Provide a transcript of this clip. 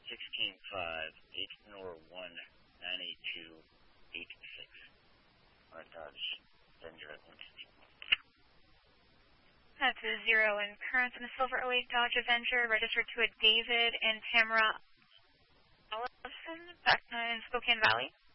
16.5, 8 Nor 1, 982, 86. Dodge Avenger at 160. That's a 0 in currents in the Silver 08 Dodge Avenger, registered to a David and Tamara Allison, back in Spokane Valley.